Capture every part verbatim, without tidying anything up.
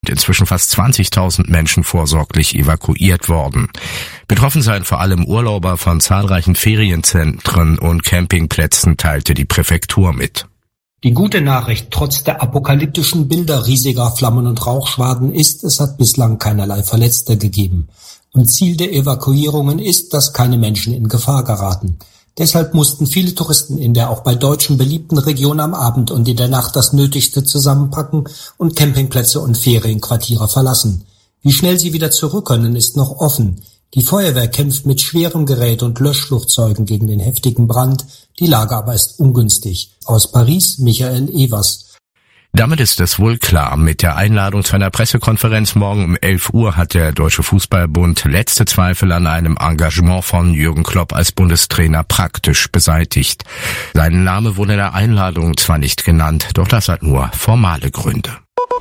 Inzwischen fast zwanzigtausend Menschen vorsorglich evakuiert worden. Betroffen seien vor allem Urlauber von zahlreichen Ferienzentren und Campingplätzen, teilte die Präfektur mit. Die gute Nachricht trotz der apokalyptischen Bilder riesiger Flammen und Rauchschwaden ist, es hat bislang keinerlei Verletzte gegeben. Und Ziel der Evakuierungen ist, dass keine Menschen in Gefahr geraten. Deshalb mussten viele Touristen in der auch bei Deutschen beliebten Region am Abend und in der Nacht das Nötigste zusammenpacken und Campingplätze und Ferienquartiere verlassen. Wie schnell sie wieder zurück können, ist noch offen. Die Feuerwehr kämpft mit schwerem Gerät und Löschflugzeugen gegen den heftigen Brand. Die Lage aber ist ungünstig. Aus Paris, Michael Evers. Damit ist es wohl klar. Mit der Einladung zu einer Pressekonferenz morgen um elf Uhr hat der Deutsche Fußballbund letzte Zweifel an einem Engagement von Jürgen Klopp als Bundestrainer praktisch beseitigt. Sein Name wurde in der Einladung zwar nicht genannt, doch das hat nur formale Gründe.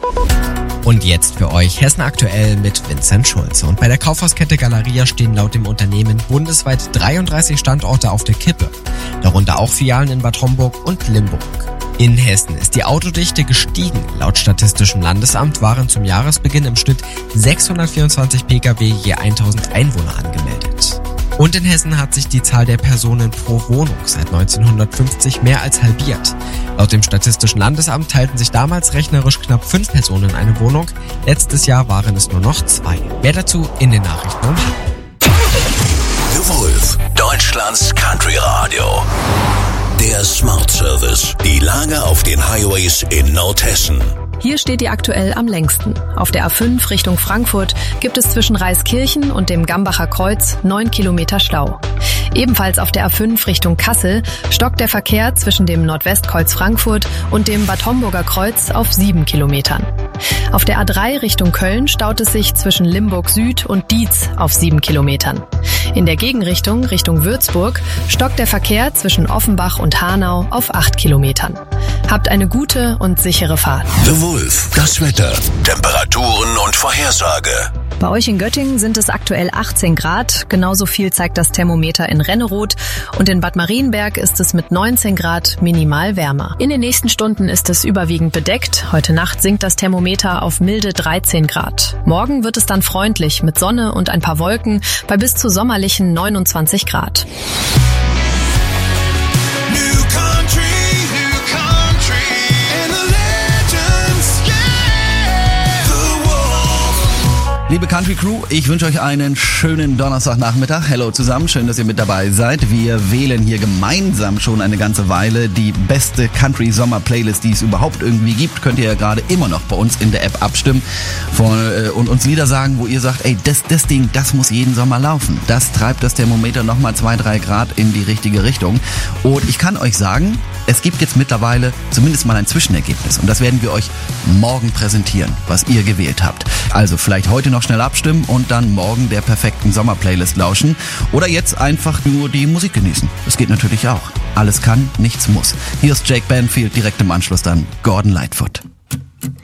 Und jetzt für euch Hessen aktuell mit Vincent Schulze. Und bei der Kaufhauskette Galeria stehen laut dem Unternehmen bundesweit dreiunddreißig Standorte auf der Kippe. Darunter auch Filialen in Bad Homburg und Limburg. In Hessen ist die Autodichte gestiegen. Laut Statistischem Landesamt waren zum Jahresbeginn im Schnitt sechshundertvierundzwanzig Pkw je tausend Einwohner angemeldet. Und in Hessen hat sich die Zahl der Personen pro Wohnung seit neunzehnhundertfünfzig mehr als halbiert. Laut dem Statistischen Landesamt teilten sich damals rechnerisch knapp fünf Personen eine Wohnung. Letztes Jahr waren es nur noch zwei. Mehr dazu in den Nachrichten um halb. The Wolf, Deutschlands Country Radio. Der Smart Service. Die Lage auf den Highways in Nordhessen. Hier steht die aktuell am längsten. Auf der A fünf Richtung Frankfurt gibt es zwischen Reiskirchen und dem Gambacher Kreuz neun Kilometer Stau. Ebenfalls auf der A fünf Richtung Kassel stockt der Verkehr zwischen dem Nordwestkreuz Frankfurt und dem Bad Homburger Kreuz auf sieben Kilometern. Auf der A drei Richtung Köln staut es sich zwischen Limburg Süd und Dietz auf sieben Kilometern. In der Gegenrichtung, Richtung Würzburg, stockt der Verkehr zwischen Offenbach und Hanau auf acht Kilometern. Habt eine gute und sichere Fahrt. The Wolf, das Wetter, Temperaturen und Vorhersage. Bei euch in Göttingen sind es aktuell achtzehn Grad. Genauso viel zeigt das Thermometer in Renneroth. Und in Bad Marienberg ist es mit neunzehn Grad minimal wärmer. In den nächsten Stunden ist es überwiegend bedeckt. Heute Nacht sinkt das Thermometer auf milde dreizehn Grad. Morgen wird es dann freundlich mit Sonne und ein paar Wolken bei bis zu sommerlichen neunundzwanzig Grad. Liebe Country Crew, ich wünsche euch einen schönen Donnerstagnachmittag. Hello zusammen, schön, dass ihr mit dabei seid. Wir wählen hier gemeinsam schon eine ganze Weile die beste Country-Sommer-Playlist, die es überhaupt irgendwie gibt. Könnt ihr ja gerade immer noch bei uns in der App abstimmen und uns Lieder sagen, wo ihr sagt, ey, das, das Ding, das muss jeden Sommer laufen. Das treibt das Thermometer nochmal zwei, drei Grad in die richtige Richtung. Und ich kann euch sagen, es gibt jetzt mittlerweile zumindest mal ein Zwischenergebnis. Und das werden wir euch morgen präsentieren, was ihr gewählt habt. Also vielleicht heute noch schnell abstimmen und dann morgen der perfekten Sommerplaylist lauschen. Oder jetzt einfach nur die Musik genießen. Das geht natürlich auch. Alles kann, nichts muss. Hier ist Jake Banfield, direkt im Anschluss dann Gordon Lightfoot.